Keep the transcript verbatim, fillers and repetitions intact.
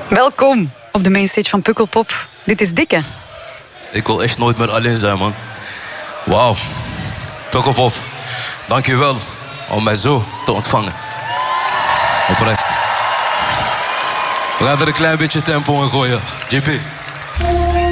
Welkom op de mainstage van Pukkelpop. Dit is Dikke. Ik wil echt nooit meer alleen zijn, man. Wauw. Pukkelpop, dank je wel om mij zo te ontvangen. Oprecht. We gaan er een klein beetje tempo in gooien. J P.